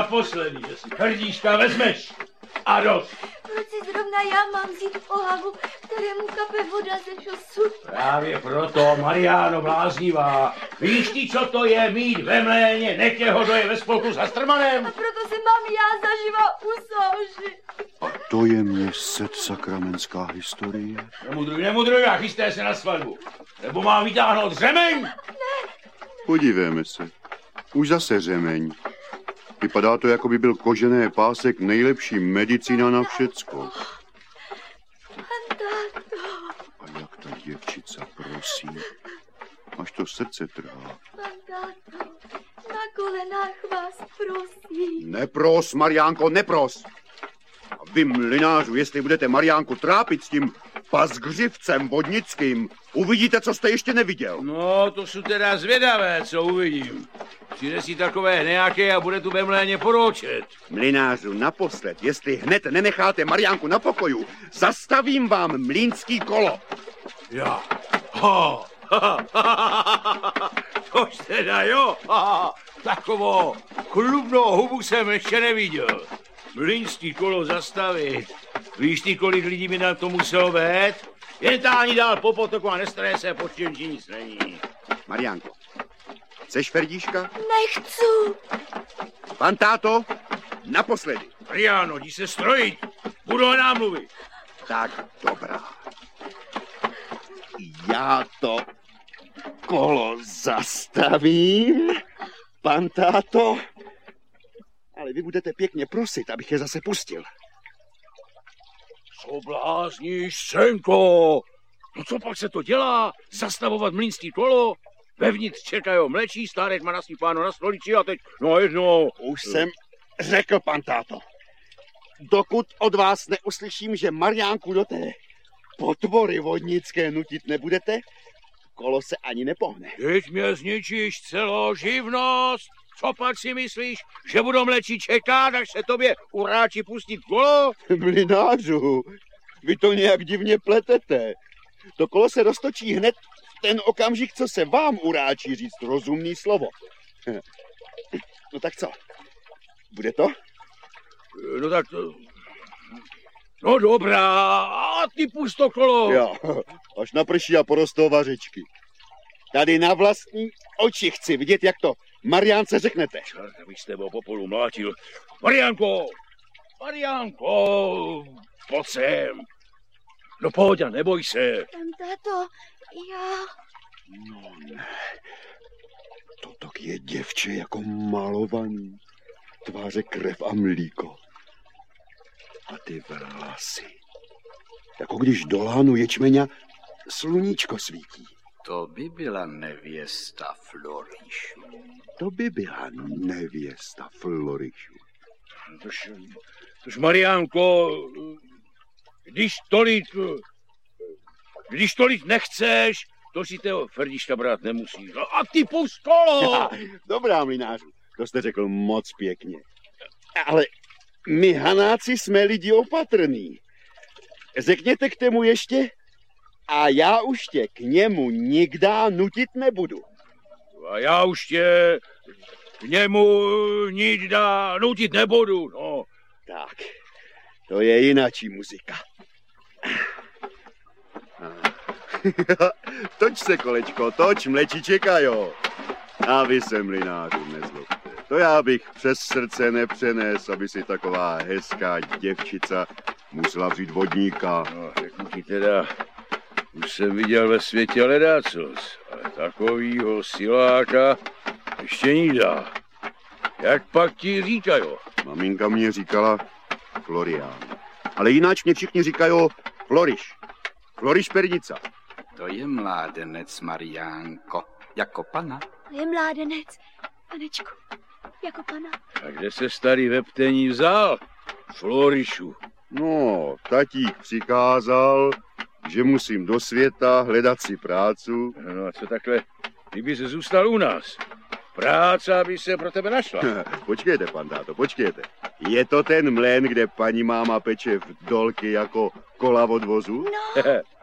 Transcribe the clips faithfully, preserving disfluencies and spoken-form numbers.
naposledy, že si Ferdíška vezmeš. A dost. Proč si zrovna já mám vzít ohavu, kterému kape voda ze šosu? Právě proto, Mariáno bláznivá. Víš ty, co to je mít ve mléně netěhodoje ve spolku s Hastrmanem? A proto se mám já zaživa usoužit. A to je mě set sakramenská historie. Nemudruj, nemudruj a chysté se na svatbu. Nebo mám vytáhnout řemeň? Ne. Podívejme se. Už zase řemeň. Vypadá to, jako by byl kožený pásek nejlepší medicína na všecko. Táto. A jak ta děvčica prosí, až to srdce trhá. Táto, na kolenách vás prosím. Nepros, Mariánko, nepros. A vy, mlynářu, jestli budete Mariánku trápit s tím pasgřivcem vodnickým, uvidíte, co jste ještě neviděl. No, to jsou teda zvědavé, co uvidím. Přinesí takové nějaké a bude tu ve mléně poroučet. Mlynářu, naposled, jestli hned nenecháte Mariánku na pokoju, zastavím vám mlýnský kolo. Já. Ha, ha, ha, tož teda jo. Ha, takovou chlubnou hubu jsem ještě neviděl. Mlýnský kolo zastavit. Víš ty, kolik lidí by na to muselo vést? Jen táhni dál po potoku a nestarej se, pod čím ti nic není. Mariánko, chceš Ferdíška? Nechcu. Pan táto, naposledy. Mariáno, jdi se strojit. Budou námluvy. Tak dobrá. Já to kolo zastavím, pan táto. Ale vy budete pěkně prosit, abych je zase pustil. Co blázníš, senko? No co pak se to dělá? Zastavovat mlýnský kolo? Vevnitř čekají mlečí, stárek má nasypáno na stolici a teď, no jednou. Už jsem řekl, pan táto. Dokud od vás neuslyším, že Mariánku do té potvory vodnické nutit nebudete, kolo se ani nepohne. Teď mě zničíš celou živnost. Co pak si myslíš, že budou mlečí čekat, až se tobě uráči pustit kolo? Mlynářu, vy to nějak divně pletete. To kolo se roztočí hned v ten okamžik, co se vám uráčí říct rozumný slovo. No tak co? Bude to? No tak to... No dobrá, a ty pust to kolo. Jo, až naprší a porostou vařečky. Tady na vlastní oči chci vidět, jak to Mariánce řeknete. Čert, abych s tebou popolu mlátil. Mariánko! Mariánko! Pojď sem. No pojď a neboj se. Tam, táto, já... No ne. Toto je děvče jako malovaný. Tváře krev a mlíko. A ty vlasy. Jako když do lánu ječmeňa sluníčko svítí. To by byla nevěsta Florišu. To by byla nevěsta Florišu. Tož, tož Mariánko, když tolik, když tolik nechceš, to si toho Ferdíška brát nemusíš. No a ty pust kolo! Dobrá, mlynářu, to jste řekl moc pěkně. Ale my Hanáci jsme lidi opatrný. Řekněte k tomu ještě... A já už tě k němu nikdy nutit nebudu. A já už tě k němu nikdy nutit nebudu, no. Tak, to je jinačí muzika. Toč se, kolečko, toč, mleči čekajo. A vy se, mlynářů, nezlobte. To já bych přes srdce nepřenes, aby si taková hezká děvčica musela vzít vodníka. No, řeknu ti teda... Už jsem viděl ve světě ledácos, ale takovýho siláka ještě nikda. Jak pak ti říkají? Maminka mě říkala Florián. Ale jináč mě všichni říkají Floriš. Floriš Pernica. To je mládenec, Mariánko, jako pana. Je mládenec, panečku, jako pana. A kde se starý veptení vzal? Florišu. No, tatík přikázal, že musím do světa hledat si prácu. No a co takhle, kdyby jsi zůstal u nás? Práce by se pro tebe našla. Počkejte, pan táto, počkejte. Je to ten mlén, kde paní máma peče v dolky jako kola od vozu? No.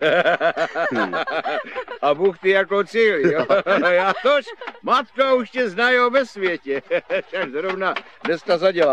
A buchty jako cíl, jo? Já tož, matka už tě znají ve světě. Zrovna dneska zadělá.